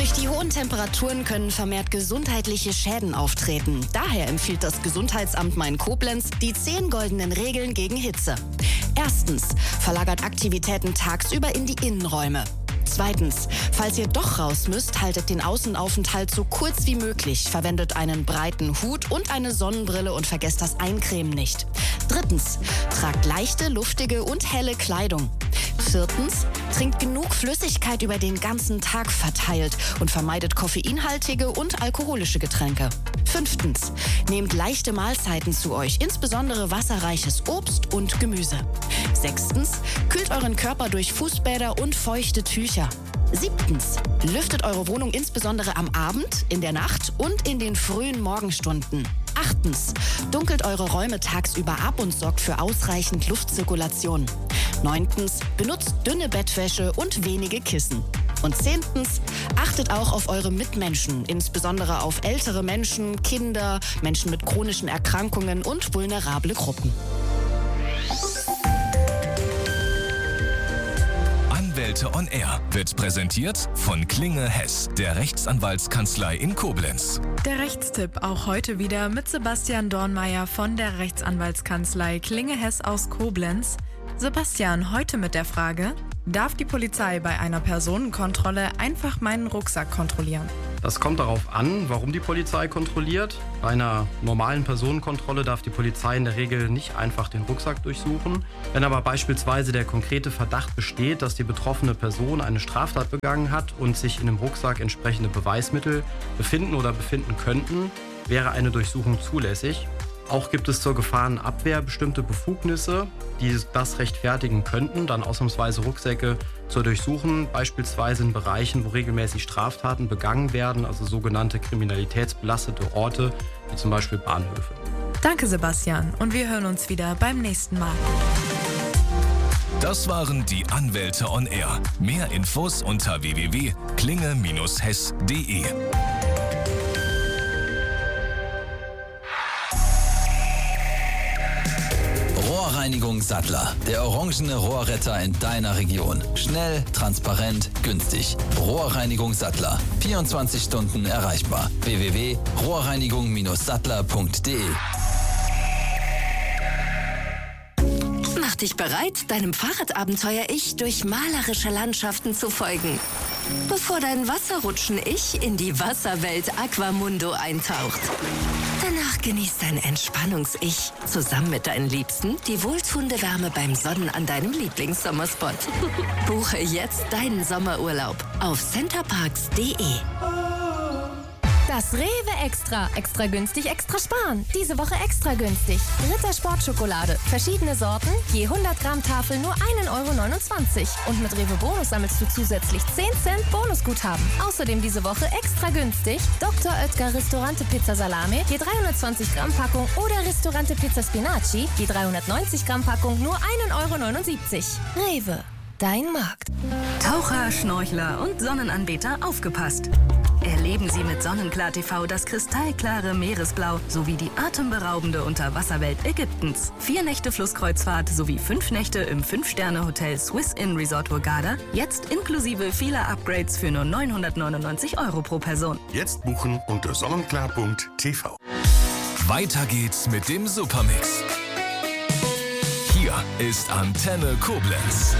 Durch die hohen Temperaturen können vermehrt gesundheitliche Schäden auftreten. Daher empfiehlt das Gesundheitsamt Main-Koblenz die 10 goldenen Regeln gegen Hitze. Erstens, verlagert Aktivitäten tagsüber in die Innenräume. Zweitens, falls ihr doch raus müsst, haltet den Außenaufenthalt so kurz wie möglich, verwendet einen breiten Hut und eine Sonnenbrille und vergesst das Eincremen nicht. Drittens, tragt leichte, luftige und helle Kleidung. Viertens, trinkt genug Flüssigkeit über den ganzen Tag verteilt und vermeidet koffeinhaltige und alkoholische Getränke. Fünftens, nehmt leichte Mahlzeiten zu euch, insbesondere wasserreiches Obst und Gemüse. Sechstens, kühlt euren Körper durch Fußbäder und feuchte Tücher. Siebtens, lüftet eure Wohnung insbesondere am Abend, in der Nacht und in den frühen Morgenstunden. Achtens, dunkelt eure Räume tagsüber ab und sorgt für ausreichend Luftzirkulation. Neuntens, benutzt dünne Bettwäsche und wenige Kissen. Und zehntens, achtet auch auf eure Mitmenschen, insbesondere auf ältere Menschen, Kinder, Menschen mit chronischen Erkrankungen und vulnerable Gruppen. Anwälte on Air wird präsentiert von Klinge Hess, der Rechtsanwaltskanzlei in Koblenz. Der Rechtstipp auch heute wieder mit Sebastian Dornmeier von der Rechtsanwaltskanzlei Klinge Hess aus Koblenz. Sebastian, heute mit der Frage: Darf die Polizei bei einer Personenkontrolle einfach meinen Rucksack kontrollieren? Das kommt darauf an, warum die Polizei kontrolliert. Bei einer normalen Personenkontrolle darf die Polizei in der Regel nicht einfach den Rucksack durchsuchen. Wenn aber beispielsweise der konkrete Verdacht besteht, dass die betroffene Person eine Straftat begangen hat und sich in dem Rucksack entsprechende Beweismittel befinden oder befinden könnten, wäre eine Durchsuchung zulässig. Auch gibt es zur Gefahrenabwehr bestimmte Befugnisse, die das rechtfertigen könnten, dann ausnahmsweise Rucksäcke zu durchsuchen, beispielsweise in Bereichen, wo regelmäßig Straftaten begangen werden, also sogenannte kriminalitätsbelastete Orte, wie zum Beispiel Bahnhöfe. Danke, Sebastian, und wir hören uns wieder beim nächsten Mal. Das waren die Anwälte on Air. Mehr Infos unter www.klinge-hess.de. Rohrreinigung Sattler, der orangene Rohrretter in deiner Region. Schnell, transparent, günstig. Rohrreinigung Sattler, 24 Stunden erreichbar. www.rohrreinigung-sattler.de. Mach dich bereit, deinem Fahrradabenteuer-Ich durch malerische Landschaften zu folgen, bevor dein Wasserrutschen-Ich in die Wasserwelt Aquamundo eintaucht. Danach genießt dein Entspannungs-Ich zusammen mit deinen Liebsten die wohltuende Wärme beim Sonnen an deinem Lieblingssommerspot. Buche jetzt deinen Sommerurlaub auf centerparks.de. Das Rewe Extra. Extra günstig, extra sparen. Diese Woche extra günstig. Ritter Sportschokolade. Verschiedene Sorten, je 100 Gramm Tafel nur 1,29 €. Und mit Rewe Bonus sammelst du zusätzlich 10 Cent Bonusguthaben. Außerdem diese Woche extra günstig Dr. Oetker Ristorante Pizza Salame, je 320 Gramm Packung oder Ristorante Pizza Spinaci, je 390 Gramm Packung nur 1,79 €. Rewe, dein Markt. Taucher, Schnorchler und Sonnenanbeter, aufgepasst! Erleben Sie mit Sonnenklar TV das kristallklare Meeresblau sowie die atemberaubende Unterwasserwelt Ägyptens. 4 Nächte Flusskreuzfahrt sowie 5 Nächte im 5-Sterne-Hotel Swiss Inn Resort Hurghada, jetzt inklusive vieler Upgrades für nur 999 € pro Person. Jetzt buchen unter sonnenklar.tv. Weiter geht's mit dem Supermix. Hier ist Antenne Koblenz.